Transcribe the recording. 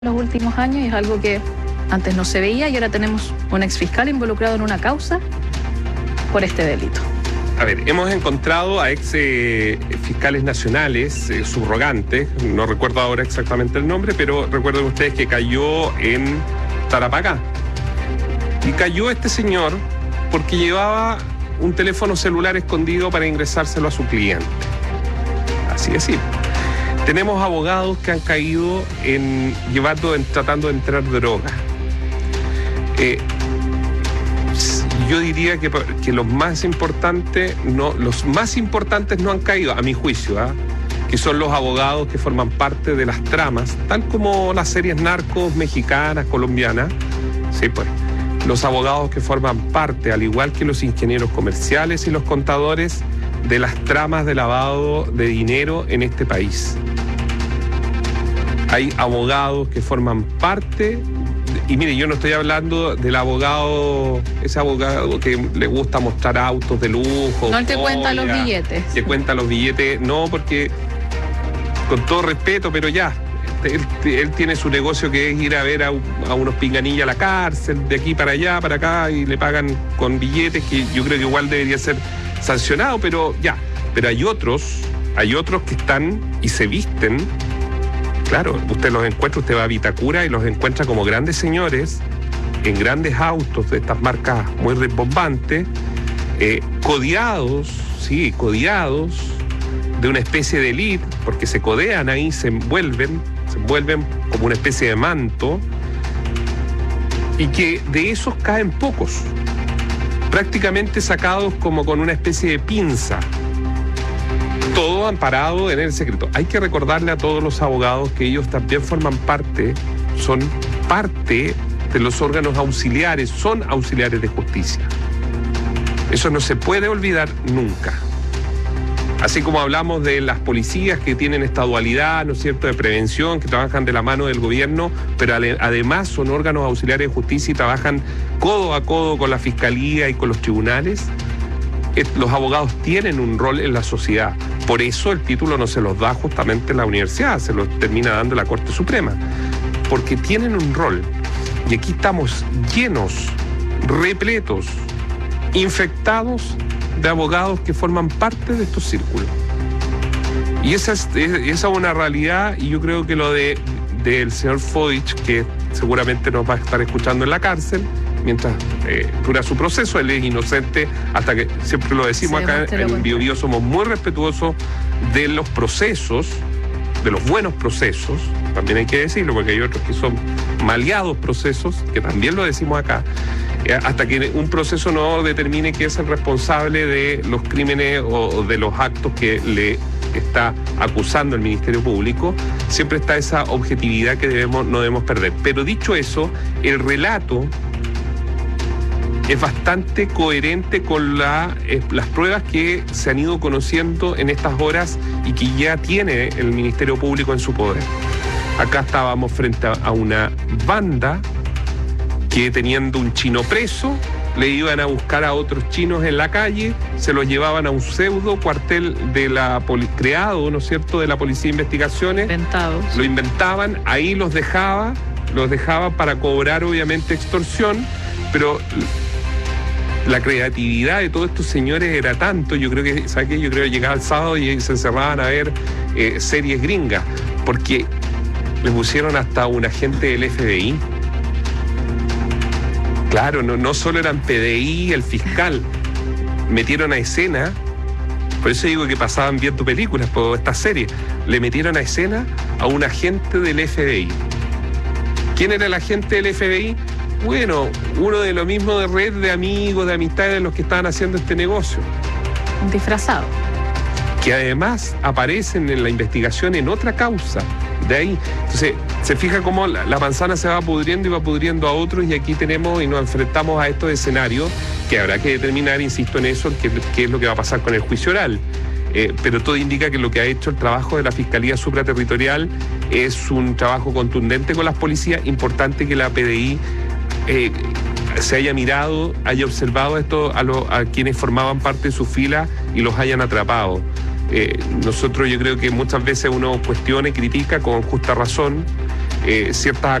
los últimos años y es algo que antes no se veía y ahora tenemos un exfiscal involucrado en una causa por este delito. A ver, hemos encontrado a ex fiscales nacionales subrogantes, no recuerdo ahora exactamente el nombre, pero recuerden ustedes que cayó en Tarapacá. Y cayó este señor porque llevaba un teléfono celular escondido para ingresárselo a su cliente. Así de simple. Tenemos abogados que han caído tratando de entrar droga. Yo diría que los más importantes no han caído, a mi juicio, que son los abogados que forman parte de las tramas, tal como las series narcos mexicanas, colombianas. Sí, pues, los abogados que forman parte, al igual que los ingenieros comerciales y los contadores, de las tramas de lavado de dinero en este país. Hay abogados que forman parte, y mire, yo no estoy hablando del abogado, ese abogado que le gusta mostrar autos de lujo. No el que cuenta los billetes. Que cuenta los billetes, no, porque, con todo respeto, pero ya, él tiene su negocio que es ir a ver a unos pinganillas a la cárcel, de aquí para allá, para acá, y le pagan con billetes que yo creo que igual debería ser sancionado, pero ya. Pero hay otros que están y se visten. Claro, usted los encuentra, usted va a Vitacura y los encuentra como grandes señores, en grandes autos de estas marcas muy rimbombantes, codiados de una especie de élite, porque se codean ahí, se envuelven como una especie de manto, y que de esos caen pocos, prácticamente sacados como con una especie de pinza. Todo amparado en el secreto. Hay que recordarle a todos los abogados que ellos también son parte de los órganos auxiliares, son auxiliares de justicia. Eso no se puede olvidar nunca. Así como hablamos de las policías que tienen esta dualidad, ¿no es cierto?, de prevención, que trabajan de la mano del gobierno, pero además son órganos auxiliares de justicia y trabajan codo a codo con la fiscalía y con los tribunales. Los abogados tienen un rol en la sociedad. Por eso el título no se los da justamente la universidad, se los termina dando la Corte Suprema. Porque tienen un rol. Y aquí estamos llenos, repletos, infectados de abogados que forman parte de estos círculos. Y esa es una realidad, y yo creo que lo del señor Fodich, que seguramente nos va a estar escuchando en la cárcel, mientras dura su proceso, él es inocente hasta que, siempre lo decimos acá en Bio Bio, somos muy respetuosos de los procesos, de los buenos procesos, también hay que decirlo, porque hay otros que son maleados procesos, que también lo decimos acá, hasta que un proceso no determine que es el responsable de los crímenes o de los actos que le está acusando el Ministerio Público, siempre está esa objetividad que no debemos perder. Pero dicho eso, el relato es bastante coherente con las pruebas que se han ido conociendo en estas horas y que ya tiene el Ministerio Público en su poder. Acá estábamos frente a una banda que, teniendo un chino preso, le iban a buscar a otros chinos en la calle, se los llevaban a un pseudo cuartel creado, ¿no es cierto?, de la Policía de Investigaciones. Inventados. Lo inventaban, ahí los dejaba para cobrar obviamente extorsión, pero la creatividad de todos estos señores era tanto, yo creo que, ¿sabes qué? Yo creo que llegaba el sábado y se encerraban a ver series gringas, porque le pusieron hasta un agente del FBI. Claro, no solo eran PDI, el fiscal, metieron a escena, por eso digo que pasaban viendo películas, por esta serie, le metieron a escena a un agente del FBI. ¿Quién era el agente del FBI? Bueno, uno de lo mismo, de red de amigos, de amistades de los que estaban haciendo este negocio. Un disfrazado. Que además aparecen en la investigación en otra causa. De ahí, entonces, se fija cómo la manzana se va pudriendo y va pudriendo a otros, y aquí tenemos y nos enfrentamos a estos escenarios que habrá que determinar, insisto en eso, qué es lo que va a pasar con el juicio oral. Pero todo indica que lo que ha hecho el trabajo de la Fiscalía Supraterritorial es un trabajo contundente con las policías. Importante que la PDI se haya mirado, haya observado esto a quienes formaban parte de su fila y los hayan atrapado. Nosotros, yo creo que muchas veces uno cuestiona y critica con justa razón ciertas